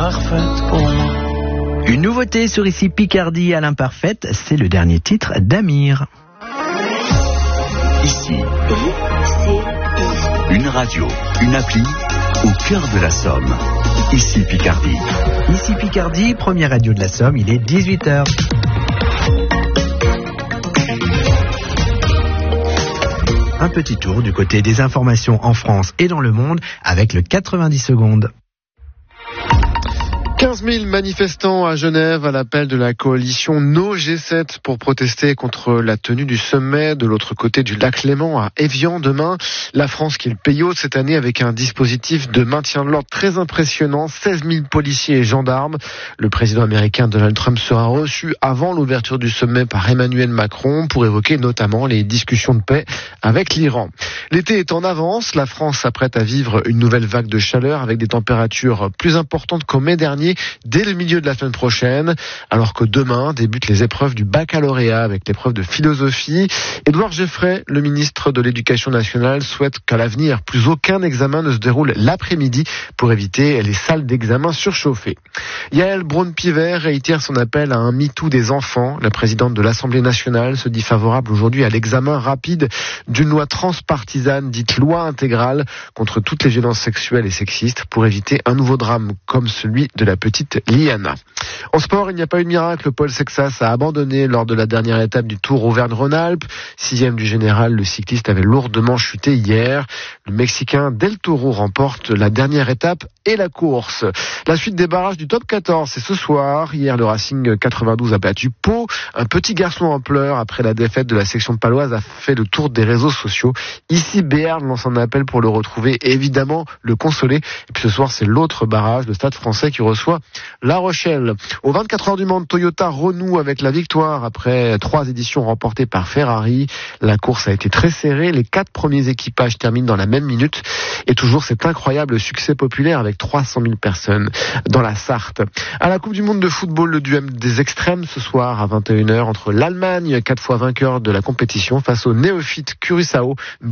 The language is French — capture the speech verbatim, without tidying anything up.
parfaite pour moi. Une nouveauté sur Ici Picardie à l'imparfaite, c'est le dernier titre d'Amir. Ici, une radio, une appli au cœur de la Somme. Ici Picardie. Ici Picardie, première radio de la Somme, il est dix-huit heures. Un petit tour du côté des informations en France et dans le monde avec le quatre-vingt-dix secondes. quinze mille manifestants à Genève à l'appel de la coalition No G sept pour protester contre la tenue du sommet de l'autre côté du lac Léman à Évian demain. La France qui est le pays hôte cette année avec un dispositif de maintien de l'ordre très impressionnant, seize mille policiers et gendarmes. Le président américain Donald Trump sera reçu avant l'ouverture du sommet par Emmanuel Macron pour évoquer notamment les discussions de paix avec l'Iran. L'été est en avance, la France s'apprête à vivre une nouvelle vague de chaleur avec des températures plus importantes qu'au mai dernier dès le milieu de la semaine prochaine, alors que demain débutent les épreuves du baccalauréat avec l'épreuve de philosophie. Édouard Geoffrey, le ministre de l'Éducation nationale, souhaite qu'à l'avenir, plus aucun examen ne se déroule l'après-midi pour éviter les salles d'examen surchauffées. Yael Braun-Pivet réitère son appel à un MeToo des enfants. La présidente de l'Assemblée nationale se dit favorable aujourd'hui à l'examen rapide d'une loi transpartisane dite loi intégrale contre toutes les violences sexuelles et sexistes pour éviter un nouveau drame comme celui de la petite Liana. En sport, il n'y a pas eu de miracle. Paul Sexas a abandonné lors de la dernière étape du Tour Auvergne-Rhône-Alpes. Sixième du général, le cycliste avait lourdement chuté hier. Le Mexicain Del Toro remporte la dernière étape et la course. La suite des barrages du top quatorze, c'est ce soir. Hier, le Racing quatre-vingt-douze a battu Pau. Un petit garçon en pleurs après la défaite de la section paloise a fait le tour des réseaux sociaux. Ici, Béarn lance un appel pour le retrouver et évidemment le consoler. Et puis ce soir, c'est l'autre barrage, le Stade Français, qui reçoit La Rochelle. Aux vingt-quatre heures du Mans, Toyota renoue avec la victoire après trois éditions remportées par Ferrari. La course a été très serrée. Les quatre premiers équipages terminent dans la même minute. Et toujours cet incroyable succès populaire avec trois cent mille personnes dans la Sarthe. À la Coupe du Monde de football, le duel des extrêmes ce soir à vingt et une heures entre l'Allemagne, quatre fois vainqueur de la compétition, face au néophyte Curaçao.